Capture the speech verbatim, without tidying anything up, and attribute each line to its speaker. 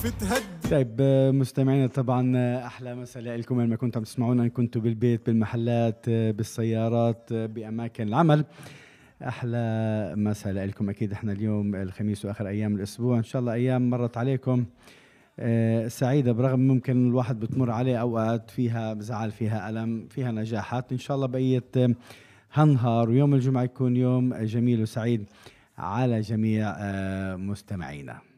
Speaker 1: طيب مستمعينا طبعا احلى مساء لكم وين ما كنتم تسمعونا، ان كنتوا بالبيت، بالمحلات، بالسيارات، باماكن العمل. احلى مساء لكم. اكيد احنا اليوم الخميس واخر ايام الاسبوع، ان شاء الله ايام مرت عليكم آه سعيده، برغم ممكن الواحد بتمر عليه اوقات فيها زعل، فيها الم، فيها نجاحات. ان شاء الله بقيه هالنهار ويوم الجمعه يكون يوم جميل وسعيد على جميع آه مستمعينا.